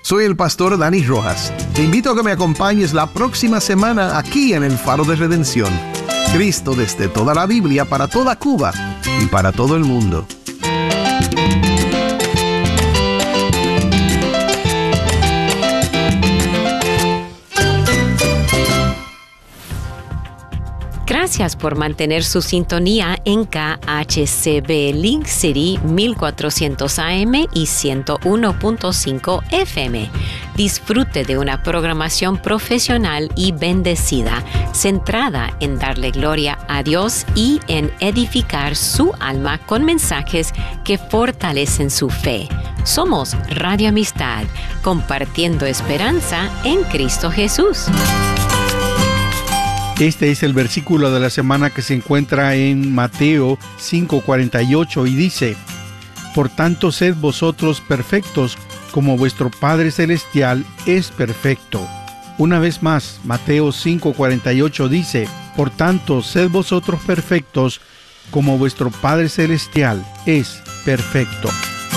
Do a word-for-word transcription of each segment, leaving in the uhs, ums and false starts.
Soy el pastor Dani Rojas. Te invito a que me acompañes la próxima semana aquí en el Faro de Redención. Cristo desde toda la Biblia para toda Cuba y para todo el mundo. Gracias por mantener su sintonía en K H C B Link City mil cuatrocientos A M y ciento uno punto cinco F M. Disfrute de una programación profesional y bendecida, centrada en darle gloria a Dios y en edificar su alma con mensajes que fortalecen su fe. Somos Radio Amistad, compartiendo esperanza en Cristo Jesús. Este es el versículo de la semana que se encuentra en Mateo cinco cuarenta y ocho y dice: Por tanto, sed vosotros perfectos, como vuestro Padre Celestial es perfecto. Una vez más, Mateo cinco cuarenta y ocho dice: Por tanto, sed vosotros perfectos, como vuestro Padre Celestial es perfecto.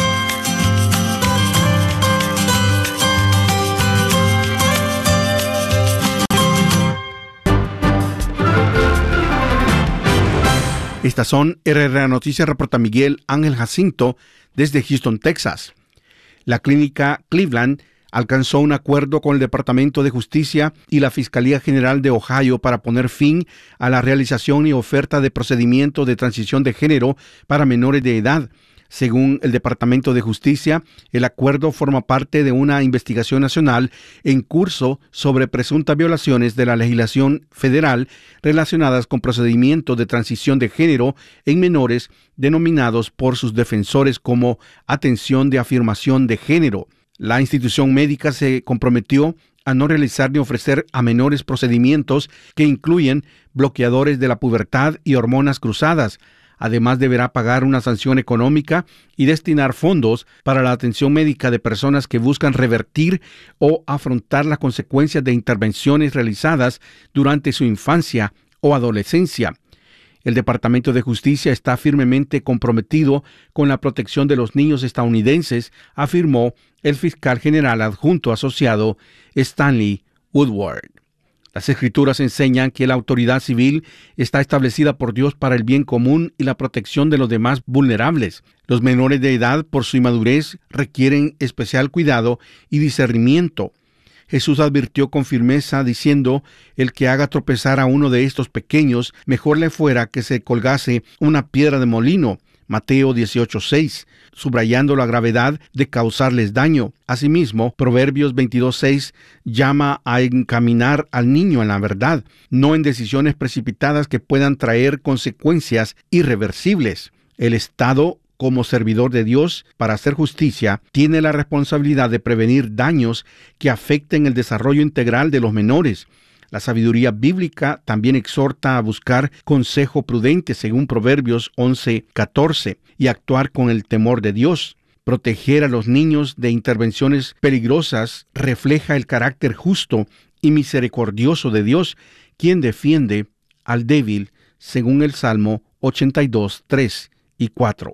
Estas son R R A Noticias, reporta Miguel Ángel Jacinto desde Houston, Texas. La clínica Cleveland alcanzó un acuerdo con el Departamento de Justicia y la Fiscalía General de Ohio para poner fin a la realización y oferta de procedimientos de transición de género para menores de edad. Según el Departamento de Justicia, el acuerdo forma parte de una investigación nacional en curso sobre presuntas violaciones de la legislación federal relacionadas con procedimientos de transición de género en menores denominados por sus defensores como atención de afirmación de género. La institución médica se comprometió a no realizar ni ofrecer a menores procedimientos que incluyen bloqueadores de la pubertad y hormonas cruzadas. Además, deberá pagar una sanción económica y destinar fondos para la atención médica de personas que buscan revertir o afrontar las consecuencias de intervenciones realizadas durante su infancia o adolescencia. El Departamento de Justicia está firmemente comprometido con la protección de los niños estadounidenses, afirmó el fiscal general adjunto asociado Stanley Woodward. Las Escrituras enseñan que la autoridad civil está establecida por Dios para el bien común y la protección de los demás vulnerables. Los menores de edad, por su inmadurez, requieren especial cuidado y discernimiento. Jesús advirtió con firmeza diciendo: el que haga tropezar a uno de estos pequeños, mejor le fuera que se colgase una piedra de molino. Mateo dieciocho seis, subrayando la gravedad de causarles daño. Asimismo, Proverbios veintidós seis llama a encaminar al niño en la verdad, no en decisiones precipitadas que puedan traer consecuencias irreversibles. El Estado, como servidor de Dios para hacer justicia, tiene la responsabilidad de prevenir daños que afecten el desarrollo integral de los menores. La sabiduría bíblica también exhorta a buscar consejo prudente según Proverbios once catorce y actuar con el temor de Dios. Proteger a los niños de intervenciones peligrosas refleja el carácter justo y misericordioso de Dios, quien defiende al débil según el Salmo ochenta y dos, tres y cuatro.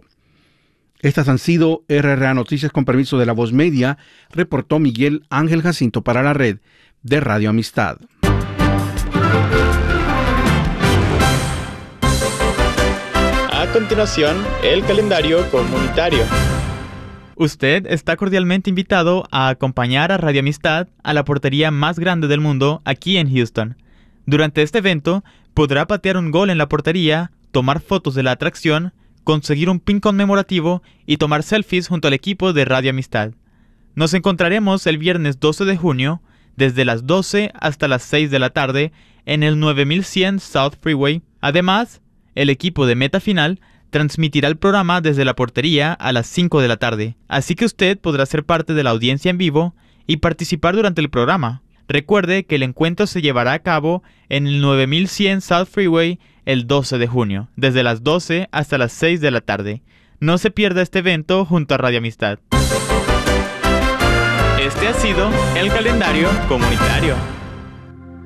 Estas han sido R R A Noticias con permiso de La Voz Media, reportó Miguel Ángel Jacinto para la red de Radio Amistad. A continuación, el calendario comunitario. Usted está cordialmente invitado a acompañar a Radio Amistad a la portería más grande del mundo aquí en Houston. Durante este evento, podrá patear un gol en la portería, tomar fotos de la atracción, conseguir un pin conmemorativo y tomar selfies junto al equipo de Radio Amistad. Nos encontraremos el viernes doce de junio, desde las doce hasta las seis de la tarde, en el nueve mil cien South Freeway. Además, el equipo de Meta Final transmitirá el programa desde la portería a las cinco de la tarde, así que usted podrá ser parte de la audiencia en vivo y participar durante el programa. Recuerde que el encuentro se llevará a cabo en el nueve mil cien South Freeway el doce de junio, desde las doce hasta las seis de la tarde. No se pierda este evento junto a Radio Amistad. Este ha sido el calendario comunitario.